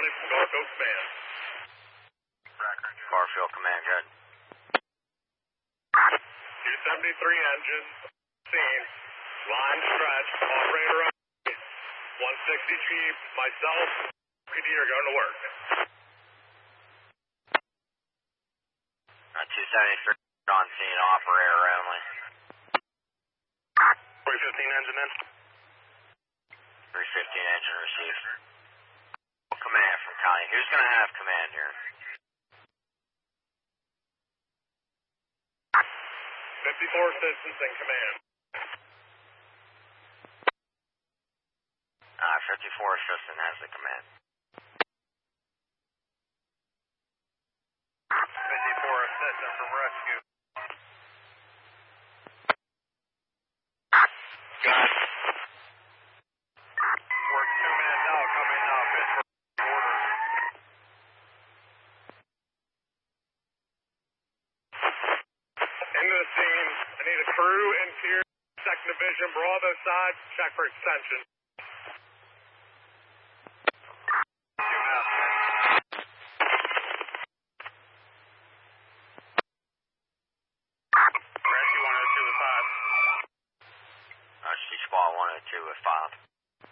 County from Garfield Command. Garfield Command, good. 273 engine, scene, line stretch, operator on 160 Chief, myself, PD are going to work. 273 on scene, operator only. 315 engine in. 315 engine received. Command from County. Who's going to have command here? 54 assistants in command. 54 assistant has the command. 54 assistant from rescue. Got it. We're 2 minutes out, coming up. It's order. Into the scene. I need a crew, interior, second division, Bravo side, check for extension.